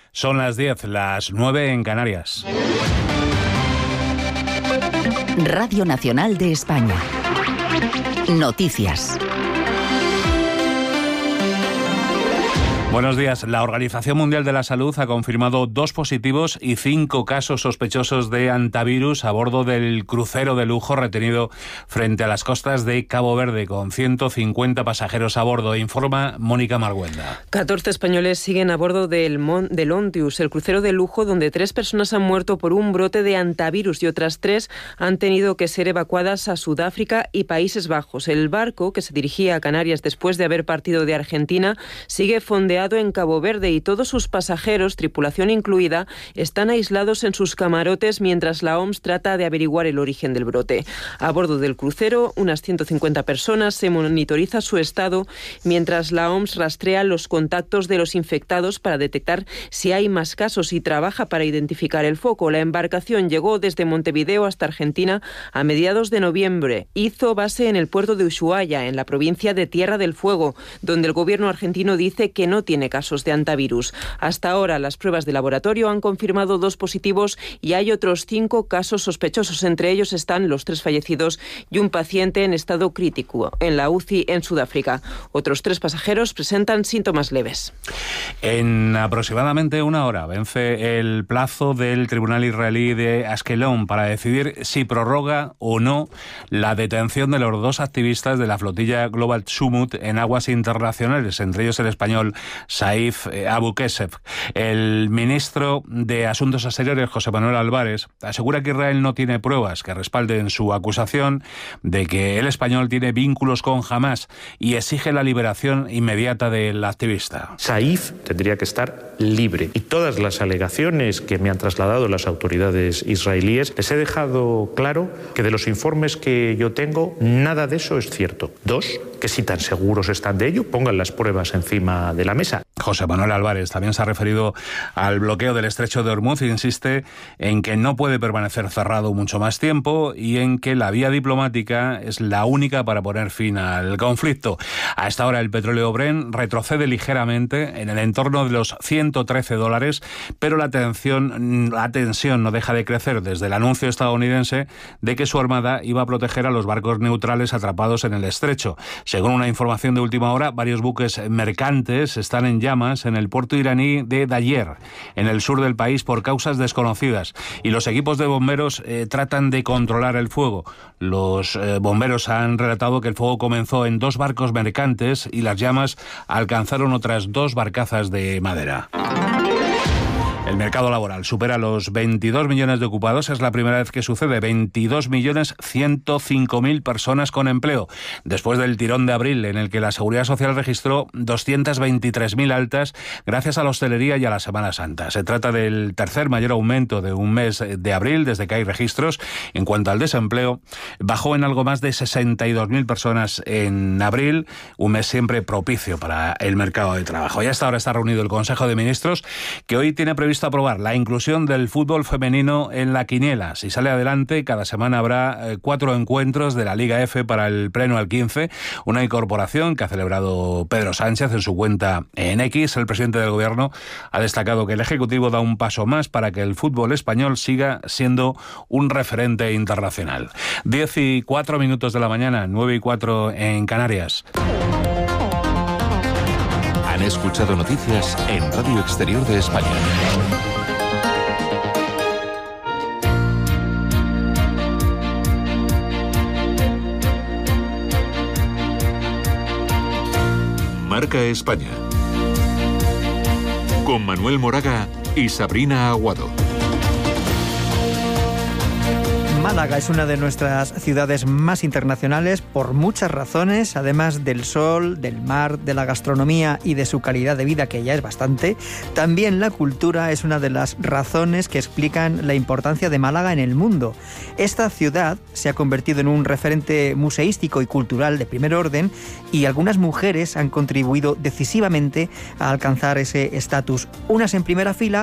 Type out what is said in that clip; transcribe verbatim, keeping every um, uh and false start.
Son las diez, las nueve en Canarias. Radio Nacional de España. Noticias. Buenos días. La Organización Mundial de la Salud ha confirmado dos positivos y cinco casos sospechosos de hantavirus a bordo del crucero de lujo retenido frente a las costas de Cabo Verde, con ciento cincuenta pasajeros a bordo, informa Mónica Marguenda. catorce españoles siguen a bordo del, Mon- del Ontius, el crucero de lujo donde tres personas han muerto por un brote de hantavirus y otras tres han tenido que ser evacuadas a Sudáfrica y Países Bajos. El barco, que se dirigía a Canarias después de haber partido de Argentina, sigue fondeado en Cabo Verde y todos sus pasajeros, tripulación incluida, están aislados en sus camarotes mientras la O M S trata de averiguar el origen del brote. A bordo del crucero, unas ciento cincuenta personas, se monitoriza su estado mientras la O M S rastrea los contactos de los infectados para detectar si hay más casos y trabaja para identificar el foco. La embarcación llegó desde Montevideo hasta Argentina a mediados de noviembre. Hizo base en el puerto de Ushuaia, en la provincia de Tierra del Fuego, donde el gobierno argentino dice que no tiene casos de hantavirus. Hasta ahora, las pruebas de laboratorio han confirmado dos positivos y hay otros cinco casos sospechosos. Entre ellos están los tres fallecidos y un paciente en estado crítico en la U C I en Sudáfrica. Otros tres pasajeros presentan síntomas leves. En aproximadamente una hora vence el plazo del Tribunal israelí de Ashkelon para decidir si prorroga o no la detención de los dos activistas de la flotilla Global Sumut en aguas internacionales, entre ellos el español Saif Abu Kesef. El ministro de Asuntos Exteriores, José Manuel Álvarez, asegura que Israel no tiene pruebas que respalden su acusación de que el español tiene vínculos con Hamás y exige la liberación inmediata del activista. Saif tendría que estar libre y todas las alegaciones que me han trasladado las autoridades israelíes, les he dejado claro que de los informes que yo tengo, nada de eso es cierto. Dos, que si tan seguros están de ello, pongan las pruebas encima de la mesa. José Manuel Álvarez también se ha referido al bloqueo del estrecho de Hormuz e insiste en que no puede permanecer cerrado mucho más tiempo y en que la vía diplomática es la única para poner fin al conflicto. A esta hora el petróleo Brent retrocede ligeramente en el entorno de los ciento trece dólares, pero la tensión, la tensión no deja de crecer desde el anuncio estadounidense de que su armada iba a proteger a los barcos neutrales atrapados en el estrecho. Según una información de última hora, varios buques mercantes están en llamas en el puerto iraní de Dayer, en el sur del país, por causas desconocidas, y los equipos de bomberos eh, tratan de controlar el fuego. Los eh, bomberos han relatado que el fuego comenzó en dos barcos mercantes y las llamas alcanzaron otras dos barcazas de madera. El mercado laboral supera los veintidós millones de ocupados. Es la primera vez que sucede. veintidós millones ciento cinco mil personas con empleo. Después del tirón de abril, en el que la Seguridad Social registró doscientas veintitrés mil altas gracias a la hostelería y a la Semana Santa. Se trata del tercer mayor aumento de un mes de abril desde que hay registros. En cuanto al desempleo, bajó en algo más de sesenta y dos mil personas en abril, un mes siempre propicio para el mercado de trabajo. Y hasta ahora está reunido el Consejo de Ministros, que hoy tiene previsto aprobar la inclusión del fútbol femenino en la quiniela. Si sale adelante, cada semana habrá eh, cuatro encuentros de la Liga F para el pleno al quince, una incorporación que ha celebrado Pedro Sánchez en su cuenta en X. El presidente del Gobierno ha destacado que el Ejecutivo da un paso más para que el fútbol español siga siendo un referente internacional. Diez y cuatro minutos de la mañana, nueve y cuatro en Canarias. Han escuchado noticias en Radio Exterior de España. Marca España. Con Manuel Moraga y Sabrina Aguado. Málaga es una de nuestras ciudades más internacionales por muchas razones, además del sol, del mar, de la gastronomía y de su calidad de vida, que ya es bastante. También la cultura es una de las razones que explican la importancia de Málaga en el mundo. Esta ciudad se ha convertido en un referente museístico y cultural de primer orden y algunas mujeres han contribuido decisivamente a alcanzar ese estatus, unas en primera fila